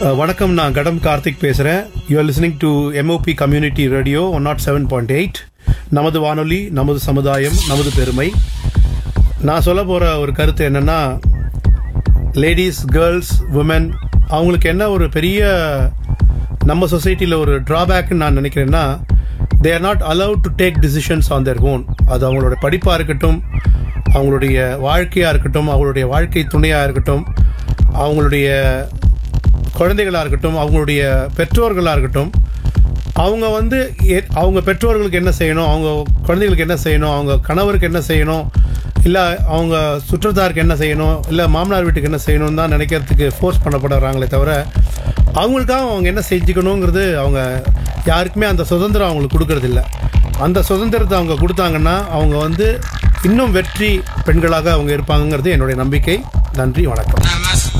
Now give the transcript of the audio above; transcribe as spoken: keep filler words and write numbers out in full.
வணக்கம், நான் கடம் கார்த்திக் பேசுகிறேன். You are listening to MOP community radio one not seven point eight. நமது வானொலி, நமது சமுதாயம், நமது பெருமை. நான் சொல்ல போகிற ஒரு கருத்து என்னென்னா, லேடிஸ், கேர்ள்ஸ், உமன், அவங்களுக்கு என்ன ஒரு பெரிய நம்ம சொசைட்டியில் ஒரு ட்ராபேக்னு நான் நினைக்கிறேன்னா, they are not allowed to take decisions on their own. அது அவங்களோட படிப்பாக இருக்கட்டும், அவங்களுடைய வாழ்க்கையாக இருக்கட்டும், அவங்களுடைய வாழ்க்கை துணையாக இருக்கட்டும், அவங்களுடைய குழந்தைகளாக இருக்கட்டும், அவங்களுடைய பெற்றோர்களாக இருக்கட்டும், அவங்க வந்து அவங்க பெற்றோர்களுக்கு என்ன செய்யணும், அவங்க குழந்தைகளுக்கு என்ன செய்யணும், அவங்க கணவருக்கு என்ன செய்யணும், இல்லை அவங்க சுற்றத்தாருக்கு என்ன செய்யணும், இல்லை மாமனார் வீட்டுக்கு என்ன செய்யணும் தான் நினைக்கிறதுக்கு ஃபோர்ஸ் பண்ணப்படுறாங்களே தவிர, அவங்களுக்காக அவங்க என்ன செஞ்சுக்கணுங்கிறது அவங்க யாருக்குமே அந்த சுதந்திரம் அவங்களுக்கு கொடுக்கறதில்ல. அந்த சுதந்திரத்தை அவங்க கொடுத்தாங்கன்னா அவங்க வந்து இன்னும் வெற்றி பெண்களாக அவங்க இருப்பாங்கிறது என்னுடைய நம்பிக்கை. நன்றி, வணக்கம்.